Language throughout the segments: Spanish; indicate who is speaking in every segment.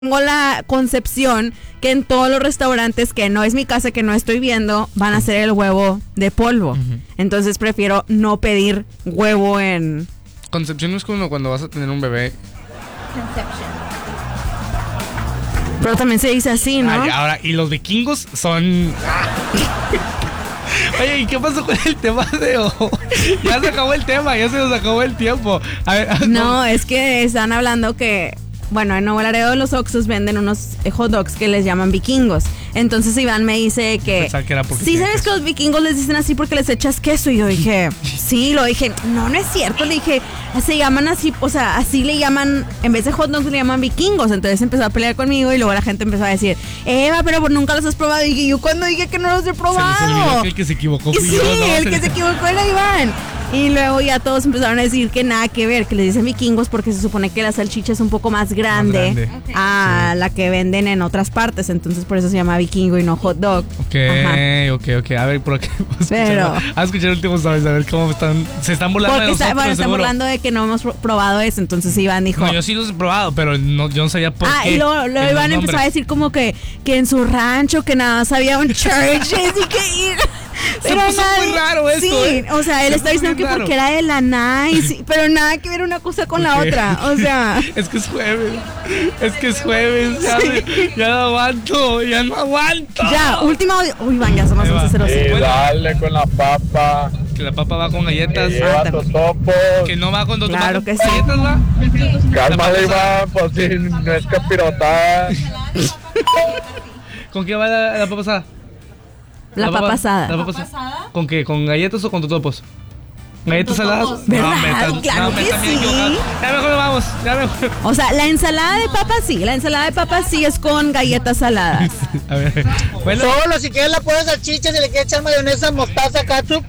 Speaker 1: Tengo la concepción que en todos los restaurantes, que no es mi casa, que no estoy viendo, van a hacer el huevo de polvo. Entonces prefiero no pedir huevo en...
Speaker 2: Concepción es como cuando vas a tener un bebé.
Speaker 3: Conception.
Speaker 1: Pero también se dice así, ¿no?
Speaker 2: Ay, ahora, y los vikingos son... Oye, ¿y qué pasó con el tema de hoy? Ya se acabó el tema, ya se nos acabó el tiempo. A ver,
Speaker 1: No, es que están hablando que... Bueno, en Nuevo Laredo los Oxxos venden unos hot dogs que les llaman vikingos. Entonces Iván me dice que...
Speaker 2: Pensaba que era porque
Speaker 1: sí,
Speaker 2: tiene
Speaker 1: ¿sabes que
Speaker 2: queso?
Speaker 1: los vikingos les dicen así porque les echas queso? Y yo dije, sí, lo dije, no es cierto. Le dije, se llaman así, o sea, así le llaman, en vez de hot dogs le llaman vikingos. Entonces empezó a pelear conmigo y luego la gente empezó a decir, Eva, pero nunca los has probado. Y dije, yo cuando dije que no los he probado.
Speaker 2: Se les olvidó que el que se equivocó fui
Speaker 1: Sí,
Speaker 2: yo, ¿no?
Speaker 1: el que se equivocó era Iván. Y luego ya todos empezaron a decir que nada que ver, que les dicen vikingos porque se supone que la salchicha es un poco más grande, a la que venden en otras partes. Entonces por eso se llama vikingo y no hot dog.
Speaker 2: Ok. A ver, por aquí.
Speaker 1: Pero-
Speaker 2: A escuchar el último, ¿sabes? A ver cómo están. Se están burlando de
Speaker 1: Porque
Speaker 2: nosotros,
Speaker 1: están
Speaker 2: seguro.
Speaker 1: burlando de que no hemos probado eso. Entonces Iván dijo...
Speaker 2: No, yo sí los he probado, pero no, yo no sabía por qué.
Speaker 1: y luego
Speaker 2: en
Speaker 1: Iván
Speaker 2: los
Speaker 1: empezó a
Speaker 2: nombres.
Speaker 1: decir como que en su rancho que nada más había un church y que...
Speaker 2: Se puso muy raro esto,
Speaker 1: Sí, o sea, él
Speaker 2: Se
Speaker 1: está
Speaker 2: puso
Speaker 1: diciendo
Speaker 2: bien
Speaker 1: que
Speaker 2: raro.
Speaker 1: porque era de la nice, pero nada que ver una cosa con la
Speaker 2: Ok.
Speaker 1: otra, o sea...
Speaker 2: Es que es jueves. Ya no aguanto. Ya no aguanto.
Speaker 1: Ya, última... Uy, Iván, ya son las
Speaker 2: Ahí va.
Speaker 1: 11:05.
Speaker 2: Bueno.
Speaker 4: Dale con la papa.
Speaker 2: Que la papa va con galletas.
Speaker 4: Lleva
Speaker 1: también.
Speaker 4: totopos.
Speaker 2: Que no va con dos
Speaker 1: Claro que sí.
Speaker 2: galletas, ¿va?
Speaker 4: Cálmale,
Speaker 2: La papa
Speaker 4: Iván, pues si no es capirotada.
Speaker 2: ¿Con qué va la papa asada?
Speaker 1: La papa asada.
Speaker 2: ¿La papa asada? ¿Con qué? ¿Con galletas o con totopos? ¿Galletas saladas?
Speaker 1: ¿Verdad?
Speaker 2: No,
Speaker 1: Claro que
Speaker 2: también
Speaker 1: sí.
Speaker 2: equivocado. Ya mejor nos vamos. Ya mejor.
Speaker 1: O sea, la ensalada de papas sí. La ensalada de papas sí es con galletas saladas.
Speaker 2: A ver. Bueno,
Speaker 5: Solo si quieres la pones salchicha, si le quieres echar mayonesa, mostaza, ketchup,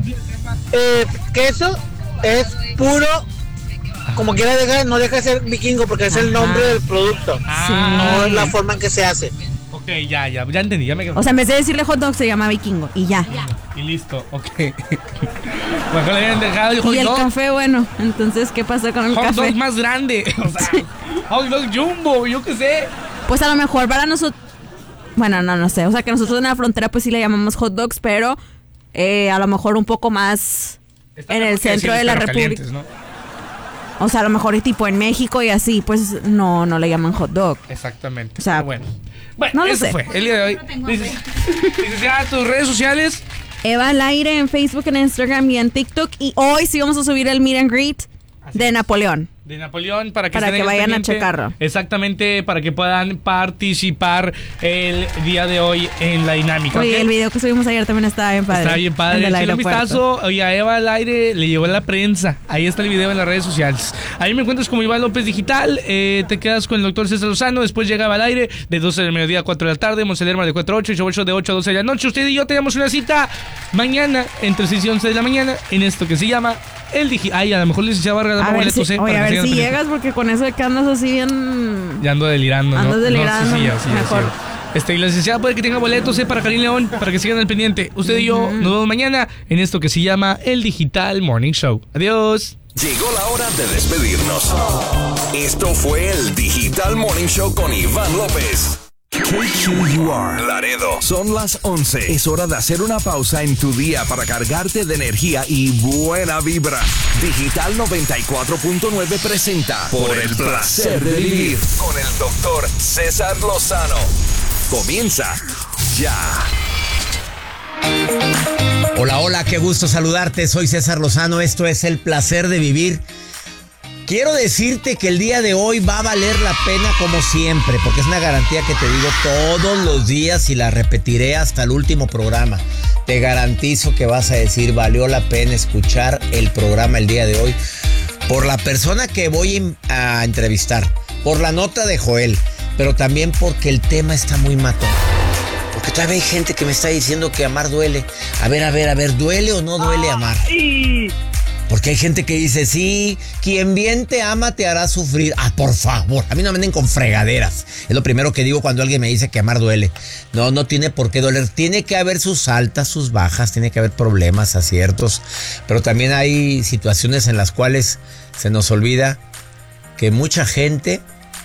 Speaker 5: queso, es puro. Como quiera dejar, no deja de ser vikingo porque es el nombre del producto. No es la forma en que se hace.
Speaker 2: ok, ya entendí, ya me quedo.
Speaker 1: O sea, en vez de decirle hot dog se llama vikingo y ya.
Speaker 2: Y listo, ok. Mejor le habían dejado el hot
Speaker 1: Y el
Speaker 2: dog.
Speaker 1: café, bueno, entonces, ¿qué pasa con el
Speaker 2: Hot
Speaker 1: café?
Speaker 2: dog más grande. O sea, hot dog jumbo, yo qué sé.
Speaker 1: Pues a lo mejor para nosotros... Bueno, no sé. O sea, que nosotros en la frontera pues sí le llamamos hot dogs, pero a lo mejor un poco más
Speaker 2: Está
Speaker 1: en el
Speaker 2: mejor que
Speaker 1: centro
Speaker 2: decir
Speaker 1: de la
Speaker 2: perros
Speaker 1: República.
Speaker 2: calientes, ¿no?
Speaker 1: O sea, a lo mejor tipo en México y así, pues no le llaman hot dog.
Speaker 2: Exactamente.
Speaker 1: O sea,
Speaker 2: Pero bueno,
Speaker 1: no lo
Speaker 2: eso
Speaker 1: sé.
Speaker 2: fue el día de hoy. Licenciada, tus redes sociales.
Speaker 1: Eva al aire en Facebook, en Instagram y en TikTok. Y hoy sí vamos a subir el meet and greet de Napoleón.
Speaker 2: De Napoleón para que,
Speaker 1: Para
Speaker 2: estén
Speaker 1: que
Speaker 2: al
Speaker 1: vayan a
Speaker 2: pendiente.
Speaker 1: checarlo.
Speaker 2: Exactamente, para que puedan participar el día de hoy en la dinámica.
Speaker 1: Oye,
Speaker 2: ¿ok?
Speaker 1: el video que subimos ayer también estaba bien padre.
Speaker 2: Está bien padre.
Speaker 1: El del
Speaker 2: Échale un
Speaker 1: aeropuerto.
Speaker 2: vistazo. Oye, a Eva al aire le llevó la prensa. Ahí está el video en las redes sociales. Ahí me encuentras como Iván López Digital. Te quedas con el doctor César Lozano. Después llega Eva al aire de 12 del mediodía a 4 de la tarde. Monselerma de 4 a 8. Y Show de 8 a 12 de la noche. Usted y yo tenemos una cita mañana entre 6 y 11 de la mañana en esto que se llama el Digital. Ay, a lo mejor licenciada Vargas dame
Speaker 1: A ver,
Speaker 2: boletos,
Speaker 1: si,
Speaker 2: para
Speaker 1: oye,
Speaker 2: que
Speaker 1: a ver
Speaker 2: sigan
Speaker 1: si
Speaker 2: pendientes.
Speaker 1: llegas, porque con eso de que andas así bien...
Speaker 2: Ya ando delirando, ¿no?
Speaker 1: Andas delirando,
Speaker 2: No, sí,
Speaker 1: mejor.
Speaker 2: Y la licenciada puede que tenga boletos para Karim León, para que sigan al pendiente. Usted y yo nos vemos mañana en esto que se llama el Digital Morning Show. Adiós.
Speaker 6: Llegó la hora de despedirnos. Esto fue el Digital Morning Show con Iván López. KQUR Laredo. Son las 11. Es hora de hacer una pausa en tu día para cargarte de energía y buena vibra. Digital 94.9 presenta Por el placer de vivir con el doctor César Lozano. Comienza ya.
Speaker 7: Hola, qué gusto saludarte. Soy César Lozano. Esto es El Placer de Vivir. Quiero decirte que el día de hoy va a valer la pena como siempre, porque es una garantía que te digo todos los días y la repetiré hasta el último programa. Te garantizo que vas a decir, valió la pena escuchar el programa el día de hoy por la persona que voy a entrevistar, por la nota de Joel, pero también porque el tema está muy matón. Porque todavía hay gente que me está diciendo que amar duele. A ver, ¿duele o no duele amar? Porque hay gente que dice, sí, quien bien te ama te hará sufrir. Ah, por favor, a mí no me anden con fregaderas. Es lo primero que digo cuando alguien me dice que amar duele. No tiene por qué doler. Tiene que haber sus altas, sus bajas, tiene que haber problemas, aciertos. Pero también hay situaciones en las cuales se nos olvida que mucha gente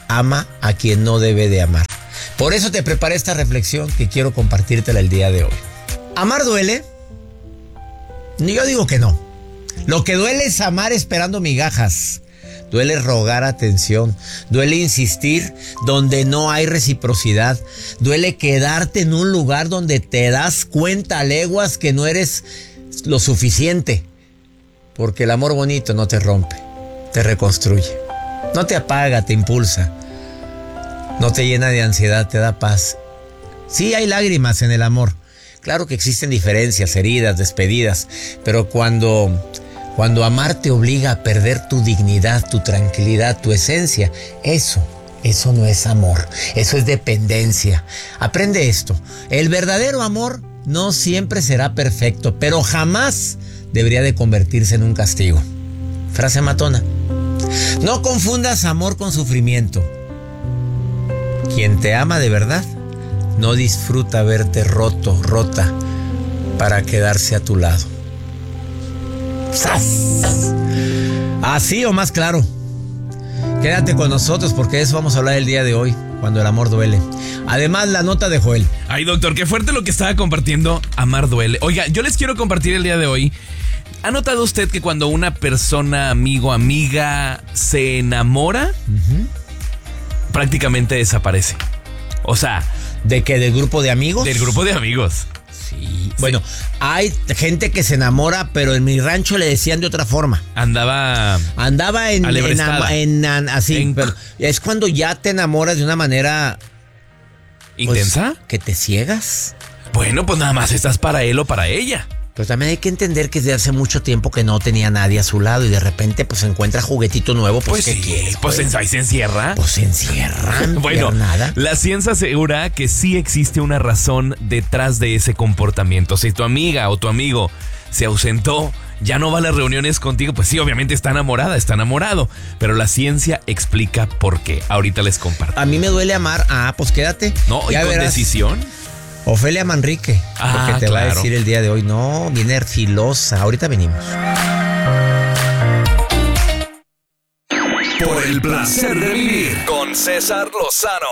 Speaker 7: ama a quien no debe de amar. Por eso te preparé esta reflexión que quiero compartírtela el día de hoy. ¿Amar duele? Yo digo que no. Lo que duele es amar esperando migajas. Duele rogar atención. Duele insistir donde no hay reciprocidad. Duele quedarte en un lugar donde te das cuenta a leguas que no eres lo suficiente. Porque el amor bonito no te rompe, te reconstruye. No te apaga, te impulsa. No te llena de ansiedad, te da paz. Sí hay lágrimas en el amor. Claro que existen diferencias, heridas, despedidas. Pero cuando amar te obliga a perder tu dignidad, tu tranquilidad, tu esencia, eso no es amor. Eso es dependencia. Aprende esto. El verdadero amor no siempre será perfecto, pero jamás debería de convertirse en un castigo. Frase matona. No confundas amor con sufrimiento. Quien te ama de verdad no disfruta verte roto, rota, para quedarse a tu lado. ¡Sas! Así o más claro. Quédate con nosotros porque de eso vamos a hablar el día de hoy, cuando el amor duele. Además, la nota de Joel.
Speaker 3: Ay, doctor, qué fuerte lo que estaba compartiendo. Amar duele. Oiga, yo les quiero compartir el día de hoy. ¿Ha notado usted que cuando una persona, amigo, amiga, se enamora, prácticamente desaparece? O sea...
Speaker 7: ¿De qué? ¿Del grupo de amigos?
Speaker 3: Del grupo de amigos.
Speaker 7: Sí. Bueno, hay gente que se enamora, pero en mi rancho le decían de otra forma.
Speaker 3: Andaba
Speaker 7: así. Pero es cuando ya te enamoras de una manera...
Speaker 3: ¿intensa?
Speaker 7: Pues, que te ciegas.
Speaker 3: Bueno, pues nada más estás para él o para ella.
Speaker 7: Pero también hay que entender que desde hace mucho tiempo que no tenía nadie a su lado y de repente pues encuentra juguetito nuevo. Pues ¿qué quieres?
Speaker 3: Pues ahí se encierra.
Speaker 7: Pues se encierra.
Speaker 3: Bueno,
Speaker 7: nada.
Speaker 3: La ciencia asegura que sí existe una razón detrás de ese comportamiento. Si tu amiga o tu amigo se ausentó, ya no va a las reuniones contigo, pues sí, obviamente está enamorada, está enamorado. Pero la ciencia explica por qué. Ahorita les comparto.
Speaker 7: A mí me duele amar. Pues quédate.
Speaker 3: No,
Speaker 7: ya
Speaker 3: y con
Speaker 7: verás.
Speaker 3: Decisión.
Speaker 7: Ofelia Manrique, porque te va a decir el día de hoy. No, viene filosa. Ahorita venimos.
Speaker 6: Por el placer de vivir con César Lozano.